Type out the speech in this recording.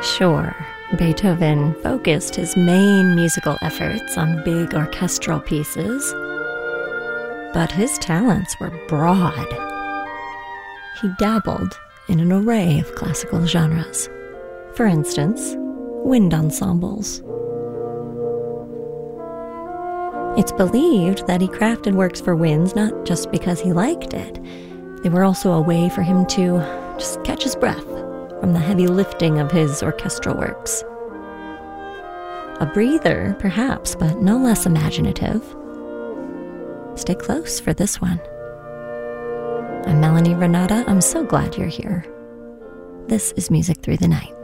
Sure, Beethoven focused his main musical efforts on big orchestral pieces, but his talents were broad. He dabbled in an array of classical genres. For instance, wind ensembles. It's believed that he crafted works for winds not just because he liked it. They were also a way for him to just catch his breath from the heavy lifting of his orchestral works. A breather, perhaps, but no less imaginative. Stay close for this one. I'm Melanie Renata. I'm so glad you're here. This is Music Through the Night.